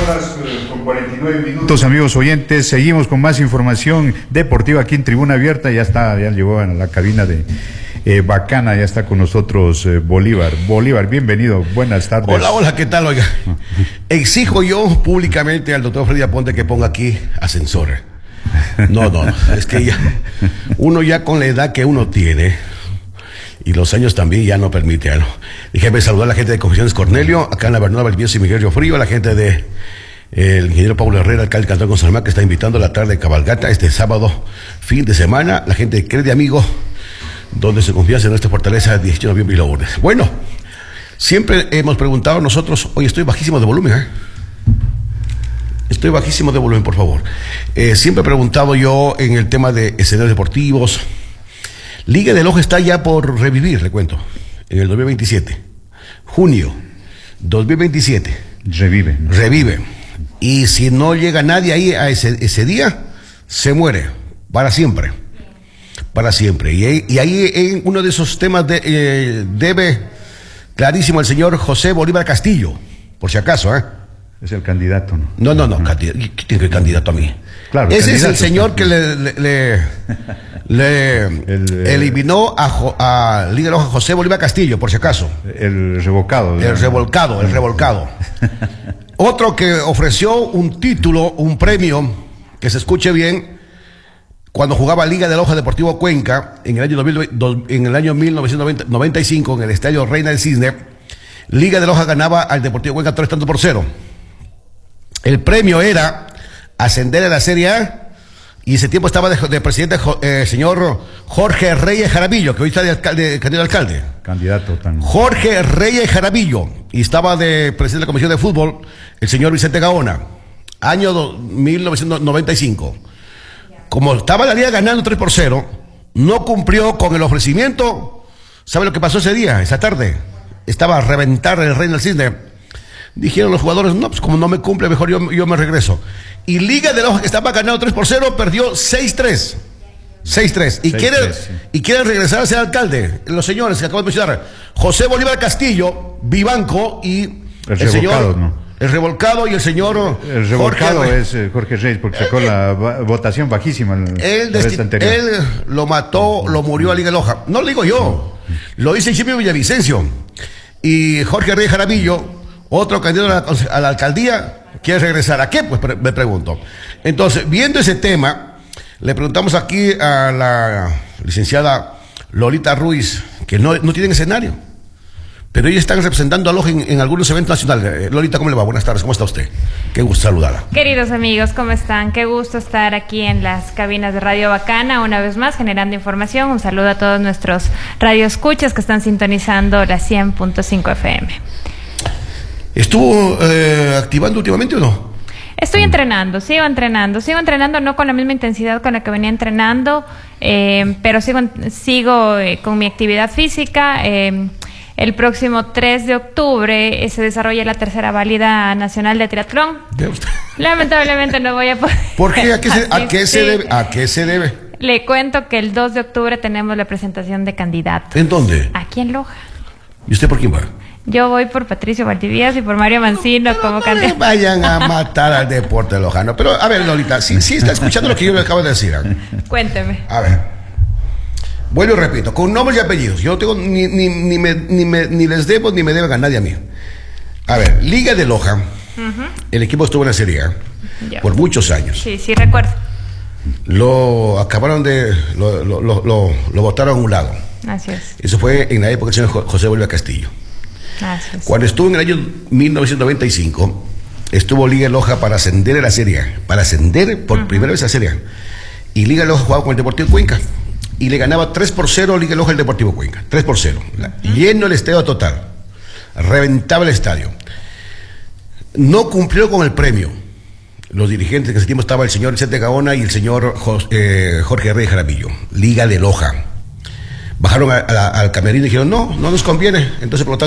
con 49 minutos, amigos oyentes. Seguimos con más información deportiva aquí en Tribuna Abierta. Ya llegó a la cabina de Bacana, ya está con nosotros Bolívar. Bolívar, bienvenido, buenas tardes. Hola, ¿qué tal? Oiga, exijo yo públicamente al doctor Freddy Aponte que ponga aquí ascensor. No, es que uno ya con la edad que uno tiene y los años también ya no permite. Déjeme saludar a la gente de Confesiones Cornelio, acá en la Bernardo Valdivieso y Miguel Río Frío, a la gente de el ingeniero Pablo Herrera, alcalde de Cantón González, que está invitando a la tarde de cabalgata este sábado, fin de semana, la gente de Crede Amigo, donde se confía en nuestra fortaleza 18 de noviembre y Lourdes. Bueno, siempre hemos preguntado nosotros, oye, estoy bajísimo de volumen, Estoy bajísimo de volumen, por favor. Siempre he preguntado yo en el tema de escenarios deportivos. Liga de Loja está ya por revivir, le cuento, en el 2027. Junio 2027. Revive. Y si no llega nadie ahí a ese día, se muere. Para siempre. Y ahí en uno de esos temas debe clarísimo el señor José Bolívar Castillo, por si acaso, Es el candidato, ¿no? No, ¿quién tiene que candidato a mí? Claro, ese es el señor que le eliminó a Liga de Loja José Bolívar Castillo, por si acaso. El revocado. El revolcado. Otro que ofreció un título, un premio, que se escuche bien, cuando jugaba Liga de Loja Deportivo Cuenca, en el año 1995, en el estadio Reina del Cisne, Liga de Loja ganaba al Deportivo Cuenca 3-0. El premio era ascender a la Serie A, y ese tiempo estaba de presidente señor Jorge Reyes Jaramillo, que hoy está de candidato a alcalde. Candidato también. Jorge Reyes Jaramillo, y estaba de presidente de la Comisión de Fútbol el señor Vicente Gaona, año 1995. Como estaba la liga ganando 3-0, no cumplió con el ofrecimiento. ¿Sabe lo que pasó ese día, esa tarde? Estaba a reventar el Reina del Cisne. Dijeron los jugadores, no, pues como no me cumple, mejor yo me regreso. Y Liga de Loja, que estaba ganando 3-0, perdió 6-3. Y quieren regresar a ser alcalde. Los señores que acabo de mencionar, José Bolívar Castillo, Vivanco y el señor... ¿no? El revolcado y el señor... El revolcado es Jorge Reyes, porque sacó la votación bajísima. Él lo mató, lo murió a Liga de Loja. No lo digo yo, lo dice Chimio Villavicencio. Y Jorge Reyes Jaramillo, otro candidato a la alcaldía, quiere regresar. ¿A qué? Pues me pregunto. Entonces, viendo ese tema, le preguntamos aquí a la licenciada Lolita Ruiz, que no tienen escenario, pero ellos están representando a Loja en algunos eventos nacionales. Lolita, ¿cómo le va? Buenas tardes, ¿cómo está usted? Qué gusto saludarla. Queridos amigos, ¿cómo están? Qué gusto estar aquí en las cabinas de Radio Bacana, una vez más, generando información. Un saludo a todos nuestros radioescuchas que están sintonizando la 100.5 FM. ¿Estuvo activando últimamente o no? Estoy sigo entrenando, no con la misma intensidad con la que venía entrenando, pero sigo con mi actividad física. El próximo 3 de octubre se desarrolla la tercera válida nacional de triatlón. Lamentablemente no voy a poder. ¿Por qué? ¿A qué se debe? Le cuento que el 2 de octubre tenemos la presentación de candidatos. ¿En dónde? Aquí en Loja. ¿Y usted por quién va? Yo voy por Patricio Valdivieso y por Mario Mancino como candidato. Vayan a matar al deporte lojano. Pero, a ver, Lolita, sí está escuchando lo que yo le acabo de decir. Cuénteme. A ver. Vuelvo y repito, con nombres y apellidos. Yo no tengo ni les debo ni me deben a nadie a mí. A ver, Liga de Loja, el equipo estuvo en la Serie A por muchos años. Sí, recuerdo. Lo botaron a un lado. Así es. Eso fue en la época del señor José Bolívar Castillo. Así es. Cuando estuvo en el año 1995, estuvo Liga de Loja para ascender a la Serie A. Para ascender por primera vez a la Serie A. Y Liga de Loja jugaba con el Deportivo Cuenca. Y le ganaba 3-0 Liga de Loja al Deportivo Cuenca. 3-0. Lleno el estadio total. Reventaba el estadio. No cumplió con el premio. Los dirigentes, que ese tiempo estaba el señor Vicente Gaona y el señor Jorge Reyes Jaramillo. Liga de Loja. Bajaron al camerino y dijeron, no nos conviene. Entonces, por lo tanto,